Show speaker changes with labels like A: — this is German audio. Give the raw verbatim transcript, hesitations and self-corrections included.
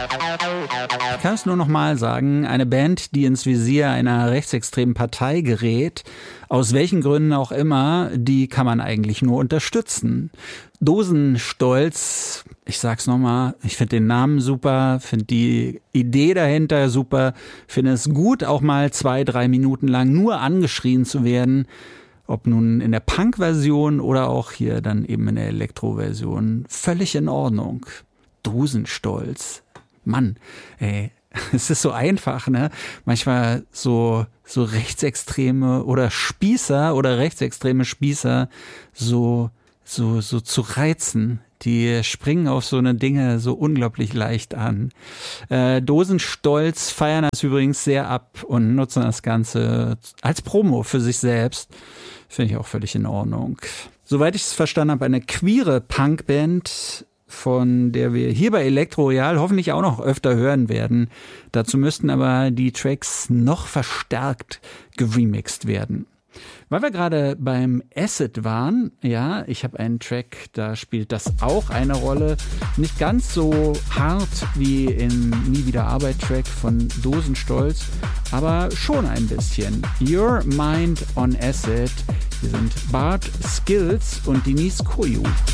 A: Ich kann es nur noch mal sagen, eine Band, die ins Visier einer rechtsextremen Partei gerät, aus welchen Gründen auch immer, die kann man eigentlich nur unterstützen. Dosenstolz, ich sag's nochmal, ich finde den Namen super, finde die Idee dahinter super, finde es gut, auch mal zwei, drei Minuten lang nur angeschrien zu werden, ob nun in der Punk-Version oder auch hier dann eben in der Elektro-Version, völlig in Ordnung. Dosenstolz. Mann, ey, es ist so einfach, ne? Manchmal so, so rechtsextreme oder Spießer oder rechtsextreme Spießer so, so, so zu reizen. Die springen auf so eine Dinge so unglaublich leicht an. Äh, Dosenstolz feiern das übrigens sehr ab und nutzen das Ganze als Promo für sich selbst. Finde ich auch völlig in Ordnung. Soweit ich es verstanden habe, eine queere Punkband, von der wir hier bei Elektro Royal hoffentlich auch noch öfter hören werden. Dazu müssten aber die Tracks noch verstärkt geremixed werden. Weil wir gerade beim Acid waren, ja, ich habe einen Track, da spielt das auch eine Rolle. Nicht ganz so hart wie im Nie wieder Arbeit-Track von Dosenstolz, aber schon ein bisschen. Your Mind on Acid. Hier sind Bart Skills und Denise Koyu.